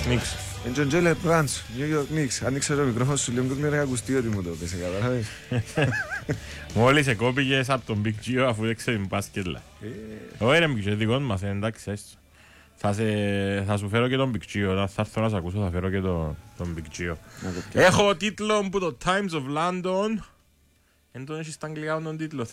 Knicks. Είναι ο Τζέλερ Μπραντς, New York Knicks. Άνοιξε το μικρόφωνο σου, λίγο με ακουστεί ότι μου το πέσε, κατάλαβες. Μόλις εκόπηκες από τον Big Gio αφού δεν ξέρει μπάσκετ. Όχι ρε Big Gio, δικός μας, εντάξει, έστω. Θα σου φέρω και τον Big Gio, όταν θα έρθω να σ' ακούσω θα φέρω και τον Big Gio. Έχω τίτλο που το Times of London. Εν τον έχεις στα αγγλικά τον τίτλο.